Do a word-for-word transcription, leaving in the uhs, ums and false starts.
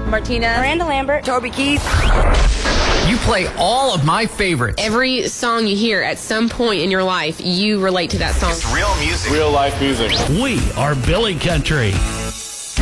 Martinez. Miranda Lambert. Toby Keith. You play all of my favorites. Every song you hear at some point in your life, you relate to that song. It's real music. Real life music. We are Billy Country.